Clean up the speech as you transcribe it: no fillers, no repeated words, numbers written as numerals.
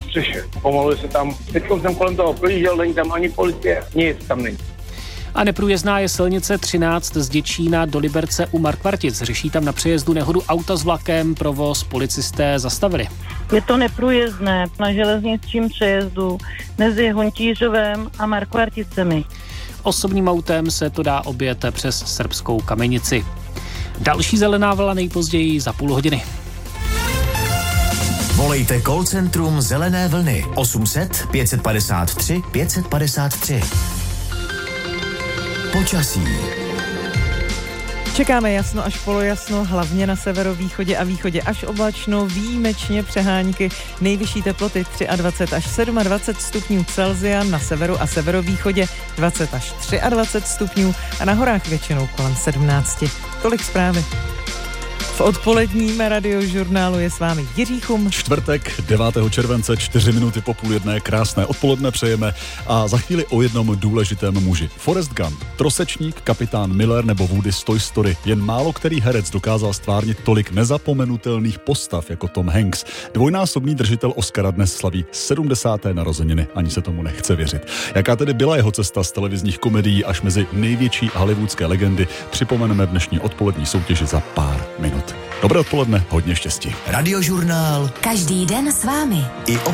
střeše. Pomalu se tam, teď jsem kolem toho projížděl, není tam ani policie, nic tam není. A neprůjezdná je silnice 13 z Děčína do Liberce u Markvartic. Řeší tam na přejezdu nehodu auta s vlakem, provoz policisté zastavili. Je to neprůjezdné na železničním přejezdu mezi Hontířovem a Markvarticemi. Osobním autem se to dá objet přes Srbskou Kamenici. Další zelená vlna nejpozději za půl hodiny. Volejte call centrum Zelené vlny 800 553 553. Počasí. Čekáme jasno až polojasno, hlavně na severovýchodě a východě až oblačno, výjimečně přehánky, nejvyšší teploty 23 až 27 stupňů Celsia, na severu a severovýchodě 20 až 23 stupňů a na horách většinou kolem 17. Tolik zprávy. V odpoledním radiožurnálu je s vámi Jiří Chum. Čtvrtek 9. července, 4 minuty po 12:30, krásné odpoledne přejeme a za chvíli o jednom důležitém muži. Forrest Gump, Trosečník, Kapitán Miller nebo Woody z Toy Story. Jen málo který herec dokázal stvárnit tolik nezapomenutelných postav jako Tom Hanks. Dvojnásobný držitel Oscara dnes slaví 70. narozeniny, ani se tomu nechce věřit. Jaká tedy byla jeho cesta z televizních komedií až mezi největší hollywoodské legendy, připomeneme v dnešní odpolední soutěži za pár minut. Dobré odpoledne, hodně štěstí. Radiožurnál. Každý den s vámi. I